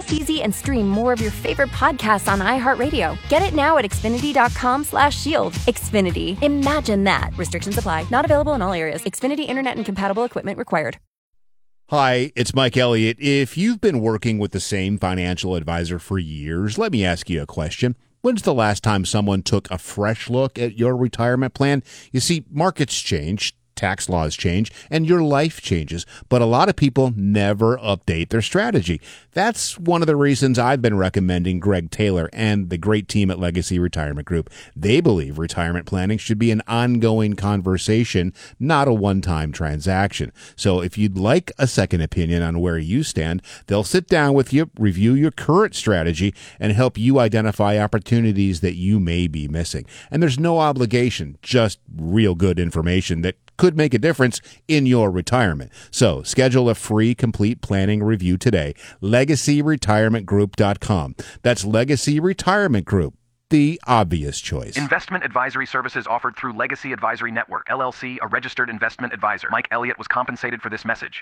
life easy and stream more of your favorite podcasts on iHeartRadio. Get it now at Xfinity.com/shield. Xfinity. Imagine that. Restrictions apply. Not available in all areas. Xfinity Internet and compatible equipment required. Hi, it's Mike Elliott. If you've been working with the same financial advisor for years, let me ask you a question. When's the last time someone took a fresh look at your retirement plan? You see, markets change, tax laws change, and your life changes, but a lot of people never update their strategy. That's one of the reasons I've been recommending Greg Taylor and the great team at Legacy Retirement Group. They believe retirement planning should be an ongoing conversation, not a one-time transaction. So if you'd like a second opinion on where you stand, they'll sit down with you, review your current strategy, and help you identify opportunities that you may be missing. And there's no obligation, just real good information that could make a difference in your retirement. So schedule a free complete planning review today. LegacyRetirementGroup.com. That's Legacy Retirement Group, the obvious choice. Investment advisory services offered through Legacy Advisory Network, LLC, a registered investment advisor. Mike Elliott was compensated for this message.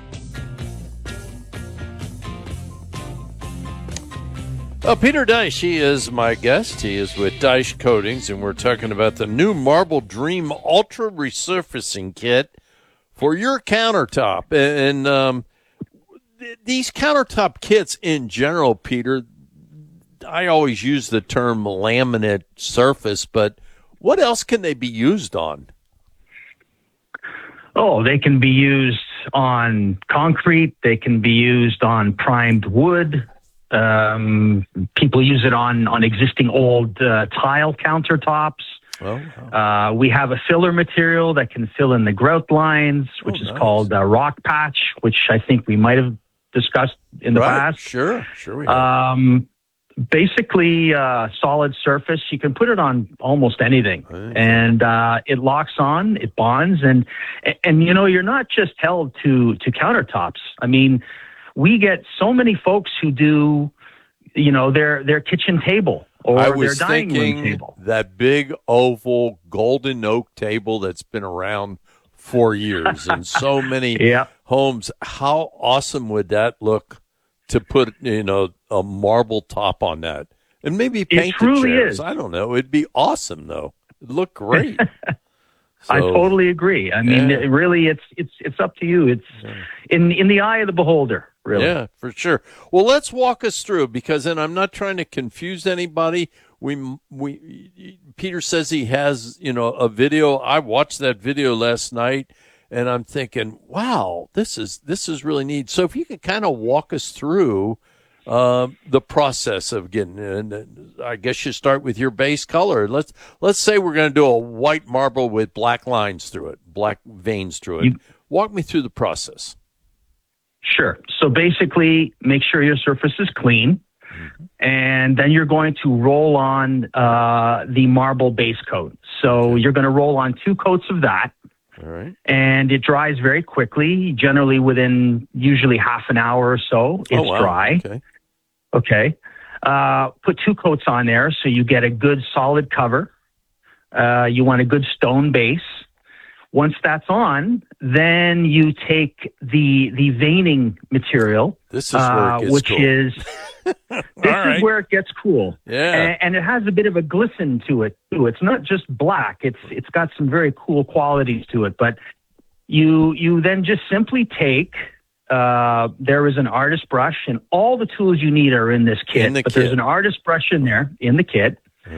Peter Deich, he is my guest. He is with Deich Coatings, and we're talking about the new Marble Dream Ultra Resurfacing Kit for your countertop. And these countertop kits in general, Peter, I always use the term laminate surface, but what else can they be used on? Oh, they can be used on concrete. They can be used on primed wood. People use it on existing old tile countertops. Oh, wow. We have a filler material that can fill in the grout lines, which is called Rock Patch, which I think we might have discussed in the past. Sure we have. Basically, solid surface. You can put it on almost anything, and it locks on, it bonds, and you know, you're not just held to countertops. I mean, we get so many folks who do, you know, their kitchen table or their dining room table. That big oval golden oak table that's been around for years in so many homes. How awesome would that look to put, you know, a marble top on that and maybe paint the chairs? I don't know. It'd be awesome though. It'd look great. I totally agree. I mean, really, it's up to you. It's in the eye of the beholder, really. Yeah, for sure. Well, let's walk us through, because, and I'm not trying to confuse anybody. Peter says he has, you know, a video. I watched that video last night, and I'm thinking, wow, this is really neat. So if you could kind of walk us through the process of getting, and I guess you start with your base color. Let's say we're going to do a white marble with black lines through it, black veins through it. Walk me through the process. Sure. So basically, make sure your surface is clean, and then you're going to roll on the marble base coat. So you're going to roll on 2 coats of that. All right. And it dries very quickly, generally within usually half an hour or so. It's dry. Okay. Put 2 coats on there so you get a good solid cover. You want a good stone base. Once that's on, then you take the veining material. This is where it gets which cool. is is where it gets cool. Yeah. And it has a bit of a glisten to it too. It's not just black. It's got some very cool qualities to it. But you then just simply take. There is an artist brush, and all the tools you need are in this kit. There's an artist brush in there in the kit,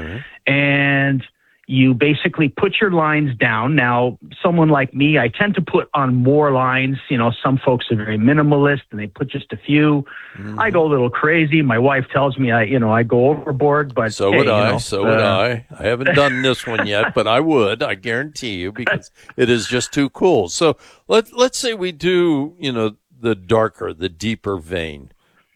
and you basically put your lines down. Now, someone like me, I tend to put on more lines. You know, some folks are very minimalist and they put just a few. I go a little crazy. My wife tells me I go overboard, but so would I. I haven't done this one yet, but I would. I guarantee you, because it is just too cool. So let's say we do, you know, the darker, the deeper vein.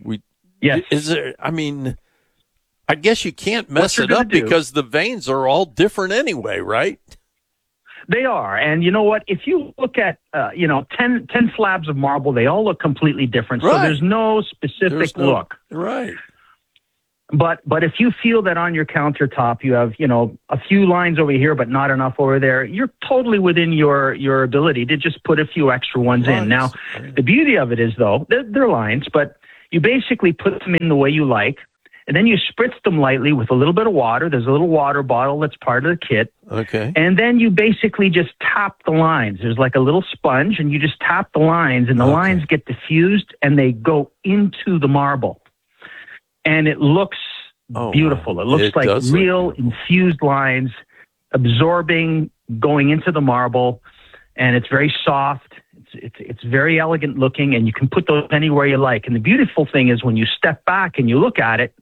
Is there? I mean, I guess you can't mess it up because the veins are all different anyway, right? They are. And you know what? If you look at, 10 slabs of marble, they all look completely different. So there's no specific look. Right. But if you feel that on your countertop you have, a few lines over here but not enough over there, you're totally within your ability to just put a few extra ones in. Now, the beauty of it is, though, they're lines, but You basically put them in the way you like, and then you spritz them lightly with a little bit of water. There's a little water bottle that's part of the kit. Okay. And then you basically just tap the lines. There's like a little sponge, and you just tap the lines, and the lines get diffused, and they go into the marble. And it looks beautiful. Wow. It looks like real infused lines absorbing, going into the marble, and it's very soft. It's very elegant looking, and you can put those anywhere you like. And the beautiful thing is when you step back and you look at it,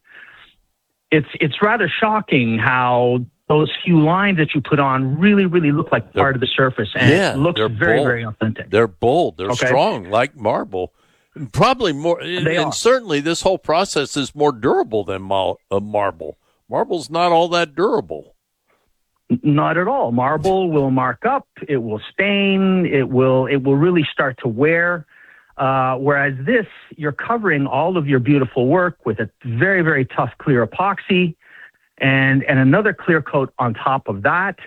it's rather shocking how those few lines that you put on really, really look like part of the surface, and it looks very, very authentic. They're bold. They're strong, like marble. Probably more, and certainly this whole process is more durable than marble. Marble's not all that durable. Not at all. Marble will mark up. It will stain. It will really start to wear. Whereas this, you're covering all of your beautiful work with a very, very tough clear epoxy and another clear coat on top of that.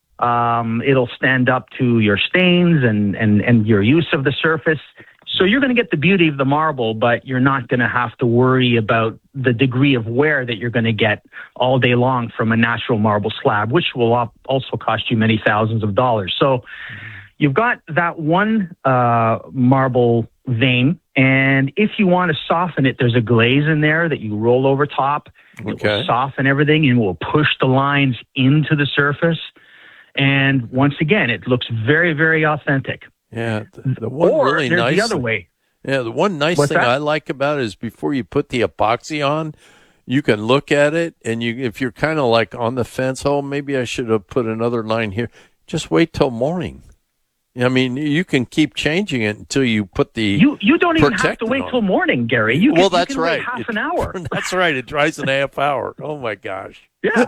It'll stand up to your stains and your use of the surface. So you're going to get the beauty of the marble, but you're not going to have to worry about the degree of wear that you're going to get all day long from a natural marble slab, which will also cost you many thousands of dollars. So you've got that one marble vein, and if you want to soften it, there's a glaze in there that you roll over top. It will soften everything and will push the lines into the surface. And once again, it looks very, very authentic. Yeah, the one or really there's nice. The other way. Yeah, the one nice What's thing that? I like about it is before you put the epoxy on, you can look at it, and if you're kind of like on the fence, maybe I should have put another line here. Just wait till morning. I mean, you can keep changing it until you put the You don't even have to wait till morning, Gary. You can that's wait right. half an hour. That's right. It dries in a half hour. Oh my gosh. Yeah.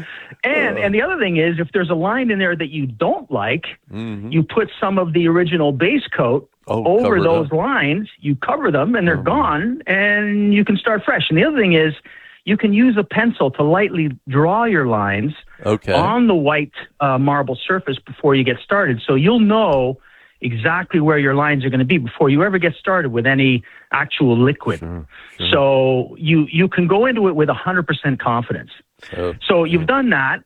And the other thing is, if there's a line in there that you don't like, you put some of the original base coat over those lines, you cover them, and they're gone, and you can start fresh. And the other thing is, you can use a pencil to lightly draw your lines on the white marble surface before you get started. So you'll know exactly where your lines are going to be before you ever get started with any actual liquid. Sure. So you can go into it with 100% confidence. So you've done that,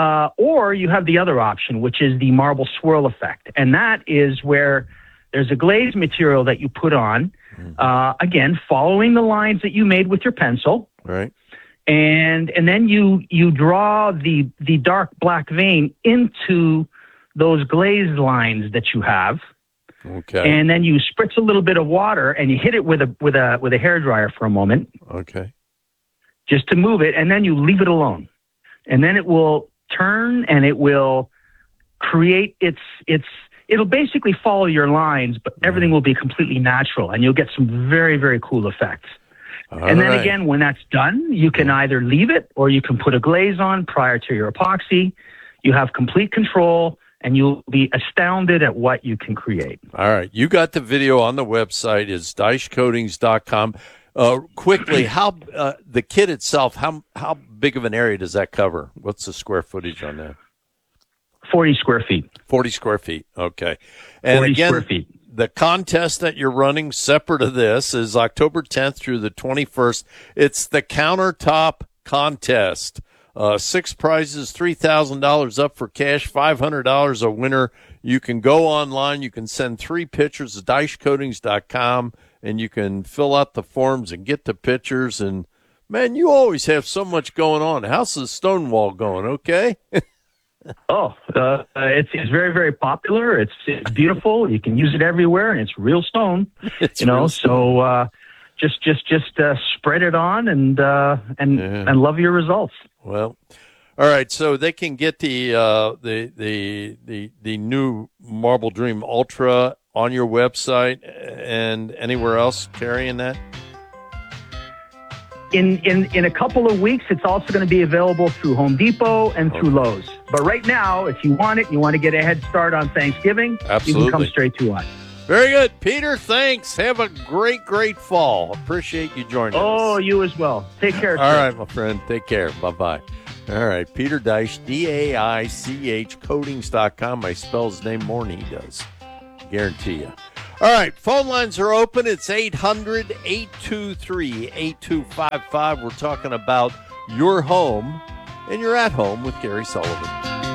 or you have the other option, which is the marble swirl effect. And that is where there's a glaze material that you put on, again, following the lines that you made with your pencil. Right. And then you draw the dark black vein into those glazed lines that you have. Okay. And then you spritz a little bit of water and you hit it with a hairdryer for a moment. Okay. Just to move it, and then you leave it alone. And then it will turn and it will create it'll basically follow your lines, but everything will be completely natural, and you'll get some very, very cool effects. And then again, when that's done, you can either leave it or you can put a glaze on prior to your epoxy. You have complete control, and you'll be astounded at what you can create. All right. You got the video on the website. It's DeichCoatings.com. Quickly, how the kit itself, how big of an area does that cover? What's the square footage on that? 40 square feet. 40 square feet. Okay. And 40 again, square feet. The contest that you're running separate of this is October 10th through the 21st. It's the Countertop Contest. 6 prizes, $3,000 up for cash, $500 a winner. You can go online. You can send 3 pictures to DeichCoatings.com, and you can fill out the forms and get the pictures. And, man, you always have so much going on. How's the Stonewall going, okay? It's very, very popular. It's beautiful. You can use it everywhere, and it's real stone. Just spread it on and love your results. Well, all right. So they can get the new Marble Dream Ultra on your website and anywhere else carrying that. In a couple of weeks, it's also going to be available through Home Depot and through Lowe's. But right now, if you want to get a head start on Thanksgiving, absolutely, you can come straight to us. Very good. Peter, thanks. Have a great, great fall. Appreciate you joining us. Oh, you as well. Take care, All sir. right, my friend. Take care. Bye-bye. All right, Peter Deich, DAICH, coatings.com. I spell his name more than he does. Guarantee you. All right, phone lines are open. It's 800-823-8255. We're talking about your home, and you're at home with Gary Sullivan.